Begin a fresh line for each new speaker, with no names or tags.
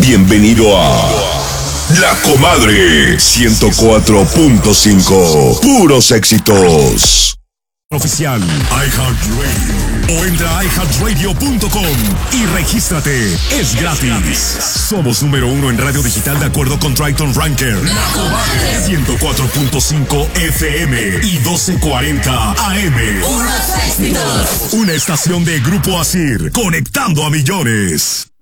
Bienvenido a La Comadre 104.5. Puros éxitos.
Oficial iHeartRadio o entra a iHeartRadio.com y regístrate, es gratis. Somos número 1 en radio digital de acuerdo con Triton Ranker. La Comadre 104.5 FM y 1240 AM.
Puros éxitos.
Una estación de Grupo Asir, conectando a millones.